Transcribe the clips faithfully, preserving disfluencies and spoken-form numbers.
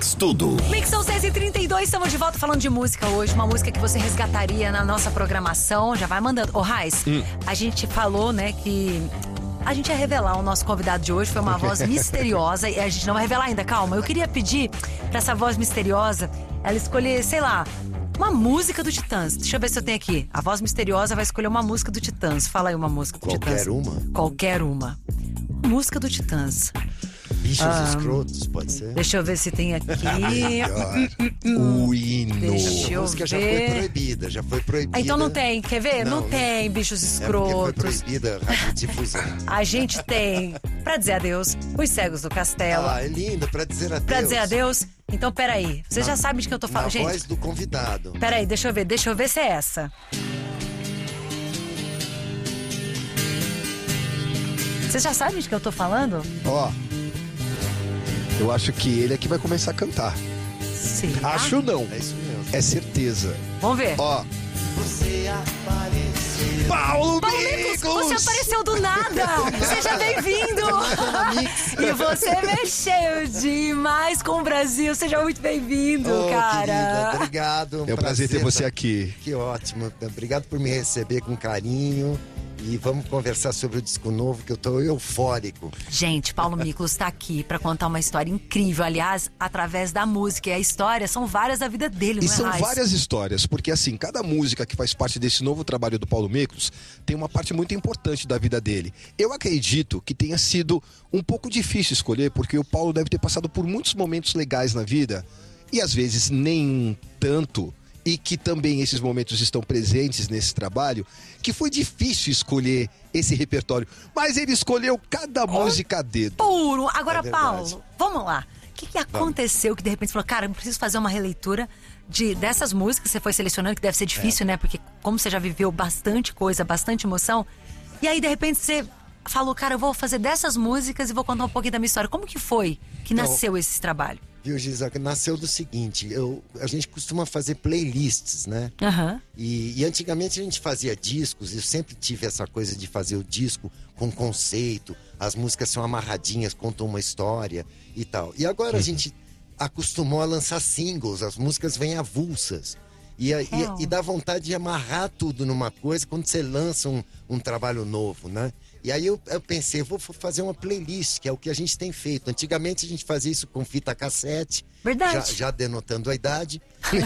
Mix Tudo. Mix são seis e trinta e dois, estamos de volta falando de música hoje. Uma música que você resgataria na nossa programação. Já vai mandando. Ô, Raiz, hum. a gente falou, né, que a gente ia revelar o nosso convidado de hoje. Foi uma voz misteriosa e a gente não vai revelar ainda, calma. Eu queria pedir pra essa voz misteriosa ela escolher, sei lá, uma música do Titãs. Deixa eu ver se eu tenho aqui. A voz misteriosa vai escolher uma música do Titãs. Fala aí uma música do Qualquer Titãs. uma? Qualquer uma. Música do Titãs. Bichos Ah, escrotos, pode ser? Deixa eu ver se tem aqui. O hino. Deixa eu A música já ver. foi proibida, já foi proibida. Ah, então não tem, quer ver? Não, Não, não não. tem, bichos É porque escrotos. foi proibida a radiodifusão. A gente tem, pra dizer adeus, Os Cegos do Castelo. Ah, é lindo, pra dizer adeus. Pra dizer adeus, então peraí. Você já sabe de que eu tô falando, Na gente. voz do convidado. Peraí, deixa eu ver, deixa eu ver se é essa. Você já sabe de que eu tô falando? Ó, eu acho que ele é que vai começar a cantar. Sim. Acho não, É isso mesmo. é certeza. Vamos ver. Ó, Você apareceu. Paulo Paulo Micos, Micos! você apareceu do nada! Seja bem-vindo! E você mexeu demais com o Brasil. Seja muito bem-vindo, Ô, cara. querida, obrigado. É um prazer ter você tá- aqui. Que ótimo. Obrigado por me receber com carinho. E vamos conversar sobre o disco novo, que eu tô eufórico. Gente, Paulo Micos está aqui para contar uma história incrível. Aliás, através da música. E a história são várias da vida dele, E não é, são Raiz? várias histórias, porque assim, cada música que faz parte desse novo trabalho do Paulo Micos tem uma parte muito importante da vida dele. Eu acredito que tenha sido um pouco difícil escolher, porque o Paulo deve ter passado por muitos momentos legais na vida, e às vezes nem tanto, e que também esses momentos estão presentes nesse trabalho, que foi difícil escolher esse repertório. Mas ele escolheu cada música a dedo. Puro. Agora, É verdade. Paulo, vamos lá. O que, que aconteceu que de repente você falou, cara, eu preciso fazer uma releitura de, dessas músicas que você foi selecionando, que deve ser difícil, É. né? Porque como você já viveu bastante coisa, bastante emoção, e aí de repente você falou, cara, eu vou fazer dessas músicas e vou contar um pouquinho da minha história. Como que foi que Então, nasceu esse trabalho? Viu, Gisele? Nasceu do seguinte, eu, a gente costuma fazer playlists, né? Aham. E, e antigamente a gente fazia discos, eu sempre tive essa coisa de fazer o disco com conceito, as músicas são amarradinhas, contam uma história e tal. E agora a gente acostumou a lançar singles, as músicas vêm avulsas. E, a- Real. e, e dá vontade de amarrar tudo numa coisa quando você lança um, um trabalho novo, né? E aí eu, eu pensei, vou f- fazer uma playlist, que é o que a gente tem feito. Antigamente a gente fazia isso com fita cassete. Verdade. Já, já denotando a idade.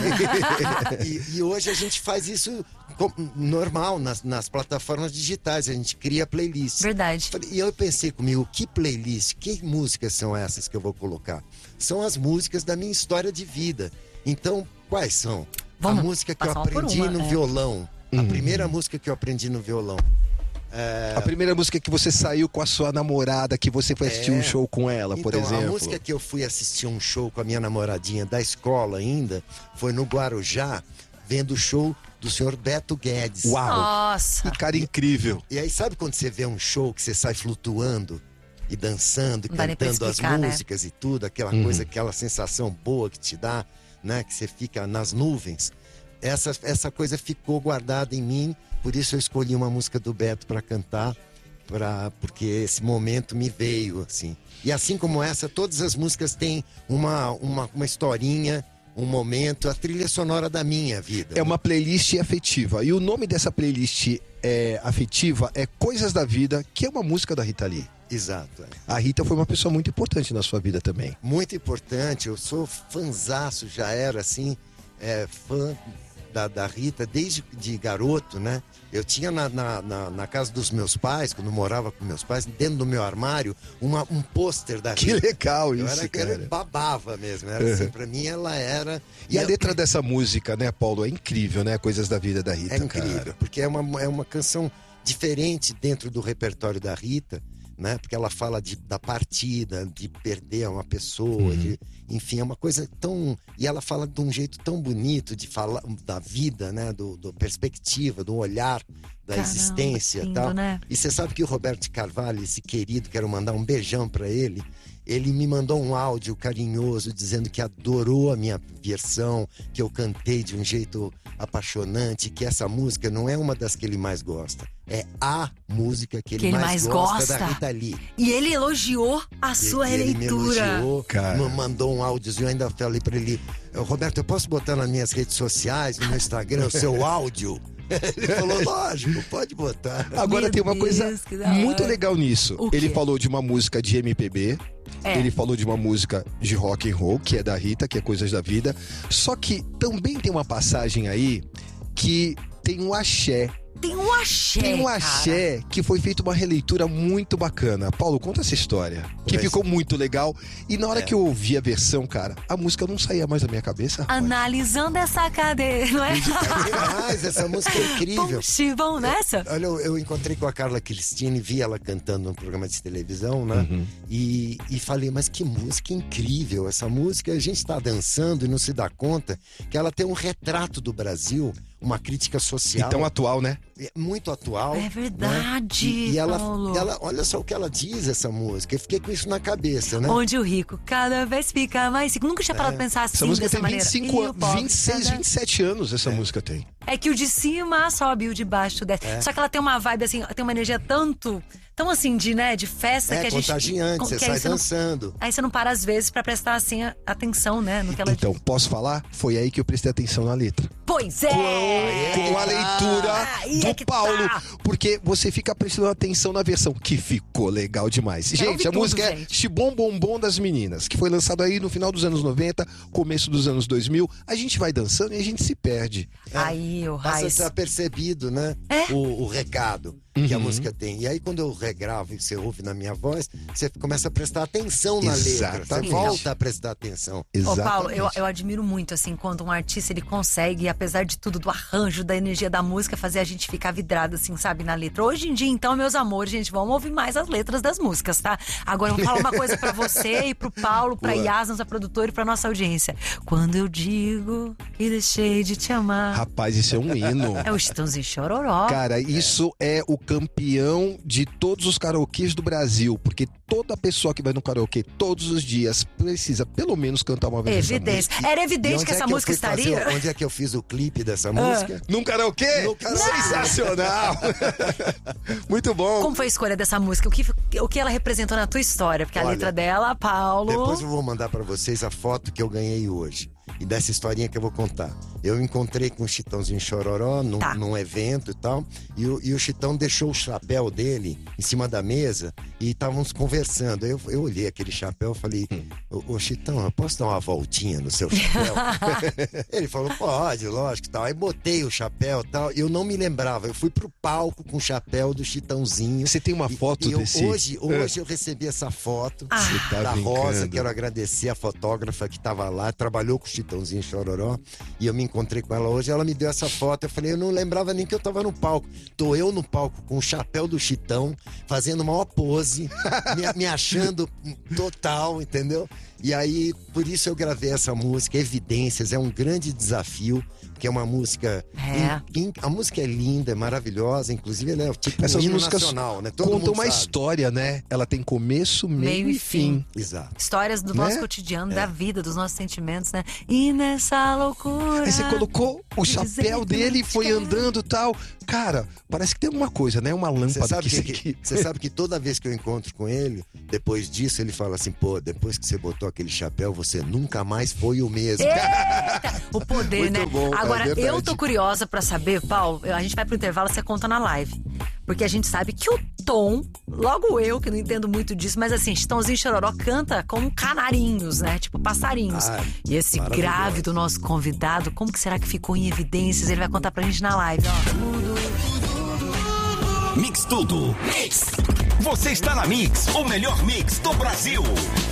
e, e hoje a gente faz isso com- normal nas, nas plataformas digitais. A gente cria playlist. Verdade. Falei- E eu pensei comigo, que playlist, que músicas são essas que eu vou colocar? São as músicas da minha história de vida. Então, quais são? Vamos a música que eu passar uma por aprendi uma, no é. violão. A primeira música que eu aprendi no violão. A primeira música que você saiu com a sua namorada, que você foi assistir É. um show com ela, por Então, exemplo. a música que eu fui assistir um show com a minha namoradinha da escola ainda, foi no Guarujá, vendo o show do senhor Beto Guedes. Uau! Nossa. Que cara incrível. E aí, sabe quando você vê um show que você sai flutuando e dançando e Não dá nem pra cantando as explicar, né? músicas e tudo, aquela Uhum. coisa, aquela sensação boa que te dá, né? Que você fica nas nuvens. Essa, essa coisa ficou guardada em mim, por isso eu escolhi uma música do Beto para cantar, pra, porque esse momento me veio, assim. E assim como essa, todas as músicas têm uma, uma, uma historinha, um momento, a trilha sonora da minha vida. É uma playlist afetiva. E o nome dessa playlist é, afetiva é Coisas da Vida, que é uma música da Rita Lee. Exato. É. A Rita foi uma pessoa muito importante na sua vida também. Muito importante, eu sou fanzaço, já era assim, é, fã da, da Rita desde de garoto, né? Eu tinha na, na, na, na casa dos meus pais, quando eu morava com meus pais, dentro do meu armário, uma, um pôster da Que Rita. legal Eu isso, era, cara. eu babava mesmo, era assim, pra mim ela era... E a eu- letra dessa música, né, Paulo? É incrível, né? Coisas da Vida da Rita, É incrível, cara. porque é uma, é uma canção diferente dentro do repertório da Rita, né? Porque ela fala de, da partida, de perder uma pessoa, de, enfim, é uma coisa tão... E ela fala de um jeito tão bonito de falar da vida, né? Do, do perspectiva, do olhar, da Caramba, existência que e lindo, tal. né? E você sabe que o Roberto Carvalho, esse querido, quero mandar um beijão pra ele, ele me mandou um áudio carinhoso dizendo que adorou a minha versão, que eu cantei de um jeito apaixonante, que essa música não é uma das que ele mais gosta. É a música que ele, que ele mais, mais gosta, gosta da Rita Lee. E ele elogiou a sua e, releitura. Ele me elogiou, Cara. me mandou um áudiozinho, eu ainda falei pra ele, Roberto, eu posso botar nas minhas redes sociais, no meu Instagram, o seu áudio? Ele falou, lógico, pode botar. Agora Meu tem uma Deus, coisa que da muito hora. legal nisso. O quê? Ele falou de uma música de M P B, É. ele falou de uma música de rock and roll, que é da Rita, que é Coisas da Vida. Só que também tem uma passagem aí que tem um axé. Tem um axé, Tem um cara. axé que foi feita uma releitura muito bacana. Paulo, conta essa história. Que Pois. ficou muito legal. E na hora É. que eu ouvi a versão, cara, a música não saía mais da minha cabeça. rapaz. Analisando essa cadeira, não é? É demais, essa música é incrível. Puxa, vamos nessa? Olha, eu, eu encontrei com a Carla Cristine, vi ela cantando num programa de televisão, né? Uhum. E, e falei, mas que música incrível. Essa música, a gente está dançando e não se dá conta que ela tem um retrato do Brasil, uma crítica social. E tão atual, né? É muito atual. É verdade, Né? E, e ela, Paulo. ela, olha só o que ela diz, essa música. Eu fiquei com isso na cabeça, né? Onde o rico cada vez fica mais rico. Nunca tinha parado pra pensar assim, Essa música dessa tem maneira. vinte e cinco E o anos, pobre vinte e seis, cada- vinte e sete anos essa música tem. É que o de cima sobe e o de baixo desce. Só que ela tem uma vibe assim, tem uma energia tanto, tão assim, de, né, de festa É que a gente... contagiante, você que aí sai não- dançando. Aí você não para às vezes pra prestar assim a- atenção, né, no que ela Então, diz. posso falar? Foi aí que eu prestei atenção na letra. Pois é! Com a leitura Aí é que do Paulo. tá. Porque você fica prestando atenção na versão, que ficou legal demais. ouvi Gente, a tudo, música é gente. Chibom Bom Bom das Meninas, que foi lançado aí no final dos anos noventa, começo dos anos dois mil. A gente vai dançando e a gente se perde. Aí, o Passa Raiz. desapercebido, né? É. O, o recado que a música tem. E aí, quando eu regravo e você ouve na minha voz, você começa a prestar atenção na letra. Você Exatamente. volta a prestar atenção. Ô, Exatamente. Paulo, eu, eu admiro muito, assim, quando um artista ele consegue, apesar de tudo, do arranjo, da energia da música, fazer a gente ficar vidrado, assim, sabe, na letra. Hoje em dia, então, meus amores, gente, vamos ouvir mais as letras das músicas, tá? Agora eu vou falar uma coisa pra você e pro Paulo, pra Boa. Yas, nossa produtora, e pra nossa audiência. Quando eu digo que deixei de te amar. Rapaz, isso é um hino. É o Chitãozinho Chororó. Cara, isso é o campeão de todos os karaokês do Brasil, porque toda pessoa que vai no karaokê todos os dias precisa pelo menos cantar uma vez essa Evidência. música. Era E evidente onde que é essa eu música fui fazer- estaria. onde é que eu fiz o clipe dessa música? Num karaokê? No karaokê. Sensacional! Muito bom. Como foi a escolha dessa música? O que, o que ela representou na tua história? Porque a Olha, letra dela, Paulo... Depois eu vou mandar pra vocês a foto que eu ganhei hoje. E dessa historinha que eu vou contar. Eu encontrei com o Chitãozinho Chororó num, Tá. num evento e tal. E o, e o Chitão deixou o chapéu dele em cima da mesa e estávamos conversando. Eu, eu olhei aquele chapéu e falei: Ô ô, Chitão, eu posso dar uma voltinha no seu chapéu? Ele falou: pode, lógico e tal. Aí botei o chapéu e tal. E eu não me lembrava. Eu fui pro palco com o chapéu do Chitãozinho. Você tem uma E- foto e eu- desse? Hoje, hoje eu recebi essa foto Ah. Você tá da brincando. Rosa. Quero agradecer a fotógrafa que estava lá, trabalhou com o Chitãozinho Chororó. E eu me encontrei com ela hoje. Ela me deu essa foto. Eu falei: eu não lembrava nem que eu tava no palco. Tô eu no palco com o chapéu do Chitão, fazendo uma pose, me, me achando total, entendeu? E aí, por isso eu gravei essa música, Evidências. É um grande desafio, porque é uma música... É. in- in- a música é linda, é maravilhosa. Inclusive, ela é tipo Essas um hino músicas nacional, né? Todo contam mundo uma sabe. história, né? Ela tem começo, meio, Meio e e fim. Exato. Histórias do Né? nosso cotidiano, da vida, dos nossos sentimentos, né? E nessa loucura... Aí você colocou o de dizer chapéu que dele não e foi te quero. andando e tal. Cara, parece que tem alguma coisa, né? Uma Você lâmpada sabe que, que, que... que- você sabe que toda vez que eu encontro com ele, depois disso, ele fala assim: pô, depois que você botou aquele chapéu, você nunca mais foi o mesmo. Eita! O poder, Muito né? bom, é Agora, verdade. eu tô curiosa pra saber, Paulo, a gente vai pro intervalo, você conta na live. Porque a gente sabe que o Tom, logo eu, que não entendo muito disso, mas assim, Chitãozinho Chororó canta como canarinhos, né? Tipo passarinhos. Ai, e esse maravilhoso. grave do nosso convidado, como que será que ficou em evidências? Ele vai contar pra gente na live, ó. Mix Tudo. Mix. Você está na Mix, o melhor mix do Brasil.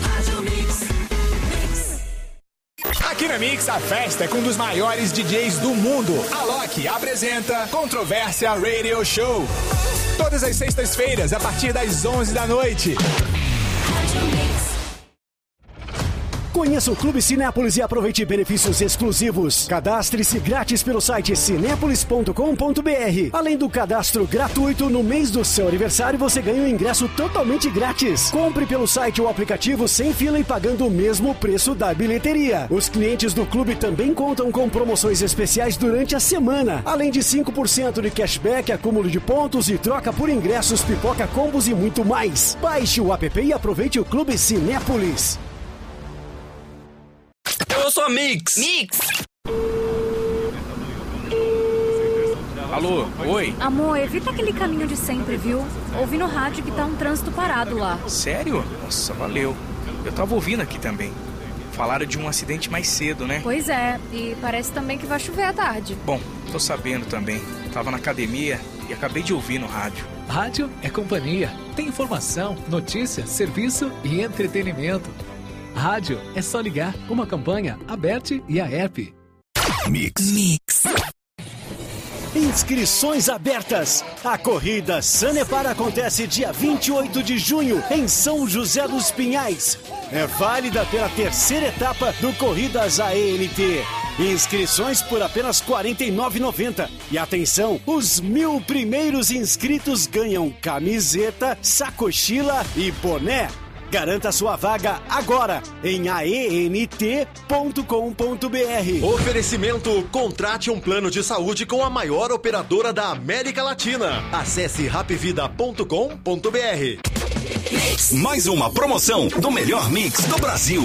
Aqui na Mix, a festa é com um dos maiores D Js do mundo. A Loki apresenta Controvérsia Radio Show. Todas as sextas-feiras, a partir das onze da noite. Conheça o Clube Cinépolis e aproveite benefícios exclusivos. Cadastre-se grátis pelo site cinépolis ponto com ponto br. Além do cadastro gratuito, no mês do seu aniversário você ganha um ingresso totalmente grátis. Compre pelo site ou aplicativo sem fila e pagando o mesmo preço da bilheteria. Os clientes do clube também contam com promoções especiais durante a semana. Além de cinco por cento de cashback, acúmulo de pontos e troca por ingressos, pipoca, combos e muito mais. Baixe o app e aproveite o Clube Cinépolis. Eu sou a Mix. Mix. Alô, oi? Amor, evita aquele caminho de sempre, viu? Ouvi no rádio que tá um trânsito parado lá. Sério? Nossa, valeu. Eu tava ouvindo aqui também. Falaram de um acidente mais cedo, né? Pois é, e parece também que vai chover à tarde. Bom, tô sabendo também. Tava na academia e acabei de ouvir no rádio. Rádio é companhia. Tem informação, notícia, serviço e entretenimento. Rádio é só ligar. Uma campanha aberta e a app. Mix. Mix. Inscrições abertas. A corrida Sanepar acontece dia vinte e oito de junho em São José dos Pinhais. É válida pela terceira etapa do Corridas A E N T. Inscrições por apenas quarenta e nove reais e noventa centavos. E atenção, os mil primeiros inscritos ganham camiseta, sacochila e boné. Garanta sua vaga agora em a e n t ponto com ponto b r. Oferecimento: contrate um plano de saúde com a maior operadora da América Latina. Acesse rapvida ponto com ponto b r. Mais uma promoção do melhor mix do Brasil.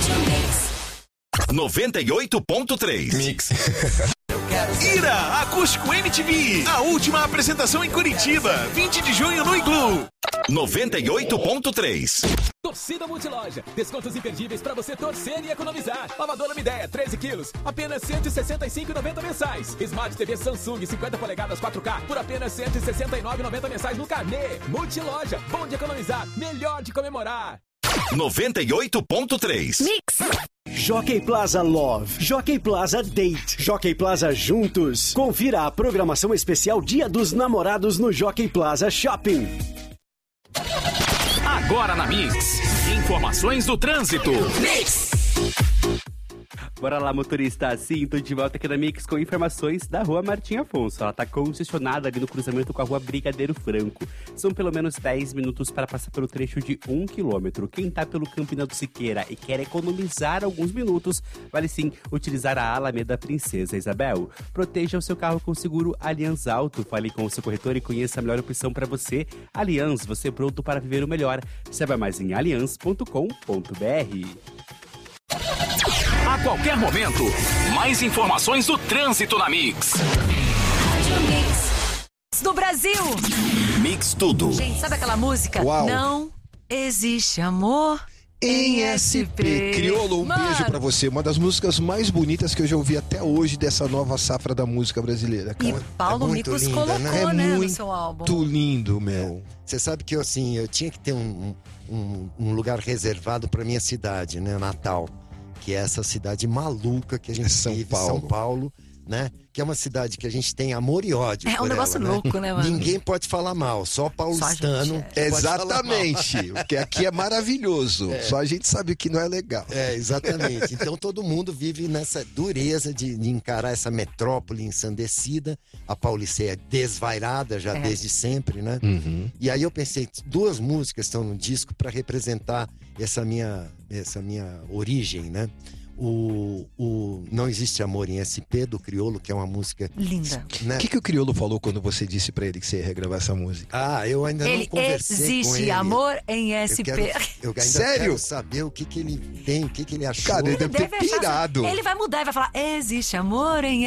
noventa e oito ponto três. Mix. Ira Acústico M T V. A última apresentação em Curitiba. vinte de junho no Iglu. noventa e oito ponto três. Torcida Multiloja. Descontos imperdíveis para você torcer e economizar. Lavadora Midea, treze quilos, apenas cento e sessenta e cinco reais e noventa centavos mensais. Smart T V Samsung, cinquenta polegadas quatro K, por apenas cento e sessenta e nove reais e noventa centavos mensais no carnê. Multiloja, bom de economizar, melhor de comemorar. noventa e oito ponto três. Mix. Jockey Plaza Love, Jockey Plaza Date, Jockey Plaza Juntos. Confira a programação especial Dia dos Namorados no Jockey Plaza Shopping. Agora na Mix, informações do trânsito. Mix. Bora lá, motorista. Sim, tô de volta aqui na Mix com informações da Rua Martim Afonso. Ela tá congestionada ali no cruzamento com a Rua Brigadeiro Franco. São pelo menos dez minutos para passar pelo trecho de um quilômetro. Quem tá pelo Campinado Siqueira e quer economizar alguns minutos, vale sim utilizar a Alameda Princesa Isabel. Proteja o seu carro com seguro Allianz Auto. Fale com o seu corretor e conheça a melhor opção para você. Allianz, você pronto para viver o melhor. Saiba mais em allianz ponto com ponto b r. A qualquer momento, mais informações do trânsito na Mix. Do Brasil. Mix tudo. Gente, sabe aquela música? Uau. Não existe amor em S P. Criolo, um Mano. beijo pra você. Uma das músicas mais bonitas que eu já ouvi até hoje dessa nova safra da música brasileira, cara. E Paulo é muito Micos linda, colocou, né? É né, no muito seu álbum. Muito lindo, meu. Você sabe que eu, assim, eu tinha que ter um, um, um lugar reservado pra minha cidade, né? Natal. Que é essa cidade maluca que a gente É São vive, Paulo. São Paulo, né? Que é uma cidade que a gente tem amor e ódio É um por negócio ela, louco, né, mano? Ninguém pode falar mal, só paulistano. Só a gente, que pode falar mal. Exatamente. Porque aqui é maravilhoso. Só a gente sabe que não é legal. É, exatamente. Então todo mundo vive nessa dureza de, de encarar essa metrópole ensandecida. A Pauliceia é desvairada já É. desde sempre, né? Uhum. E aí eu pensei, duas músicas estão no disco para representar essa minha, essa minha origem, né? O, o Não Existe Amor em S P, do Criolo, que é uma música... Linda. Né? O que, que o Criolo falou quando você disse pra ele que você ia regravar essa música? Ah, eu ainda Ele não conversei com existe ele. amor em Eu, S P. quero, eu ainda Sério? quero saber o que, que ele tem, o que, que ele achou. Cara, ele deve ter Deve achar- pirado. Ele vai mudar e vai falar: existe amor em